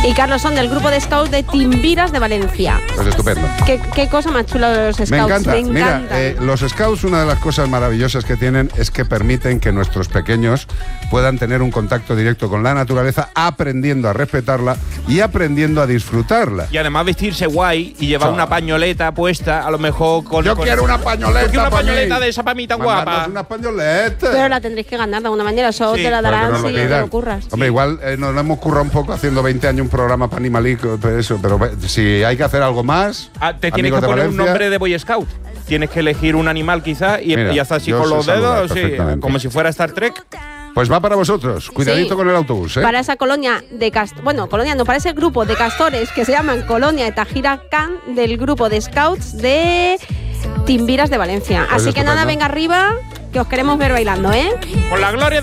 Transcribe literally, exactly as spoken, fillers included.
Y Carlos son del grupo de scouts de Timbiras de Valencia. Pues estupendo. ¿Qué, qué cosa más chula los scouts? Me encanta. Me encanta. Mira, eh, los scouts, una de las cosas maravillosas que tienen es que permiten que nuestros pequeños puedan tener un contacto directo con la naturaleza, aprendiendo a respetarla y aprendiendo a disfrutarla. Y además vestirse guay y llevar Oh. una pañoleta puesta, a lo mejor con... Yo con- quiero una pañoleta. Yo quiero una pa' pañoleta mí. de esa para mí tan Mandanos guapa. una pañoleta. Pero la tendréis que ganar de alguna manera. Eso Sí, te la Para que darán nos lo si te pidan. lo curras. Hombre, igual eh, nos lo hemos currado un poco haciendo veinte años un programa para Animalico, pero eso, pero ve, si hay que hacer algo más. Ah, te tienes amigos que de poner un Valencia, nombre de Boy Scout. Tienes que elegir un animal quizás y, Mira, y hacer así yo con sé los saludar dedos, sí, perfectamente. como si fuera Star Trek. Pues va para vosotros. Cuidadito Sí. con el autobús, ¿eh? Para esa colonia de castores, bueno, colonia no, para ese grupo de castores que se llaman Colonia de Tajira Can del grupo de scouts de Timbiras de Valencia. Pues Así que estupendo. nada, venga arriba, que os queremos ver bailando, ¿eh? Con la gloria